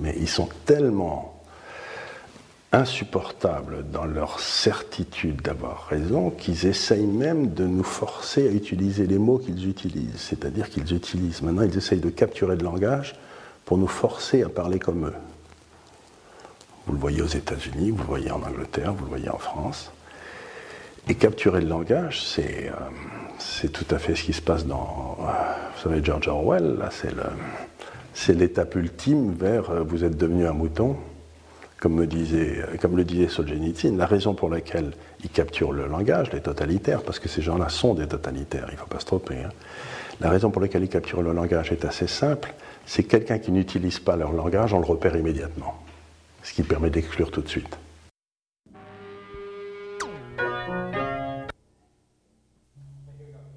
mais ils sont tellement insupportables dans leur certitude d'avoir raison qu'ils essayent même de nous forcer à utiliser les mots qu'ils utilisent. C'est-à-dire qu'ils utilisent, maintenant ils essayent de capturer le langage pour nous forcer à parler comme eux. Vous le voyez aux États-Unis, vous le voyez en Angleterre, vous le voyez en France. Et capturer le langage, c'est tout à fait ce qui se passe dans, vous savez, George Orwell, là, c'est l'étape ultime vers vous êtes devenu un mouton, comme le disait Solzhenitsyn. La raison pour laquelle ils capturent le langage, les totalitaires, parce que ces gens-là sont des totalitaires, il ne faut pas se tromper, hein. La raison pour laquelle ils capturent le langage est assez simple, c'est quelqu'un qui n'utilise pas leur langage, on le repère immédiatement, ce qui permet d'exclure tout de suite.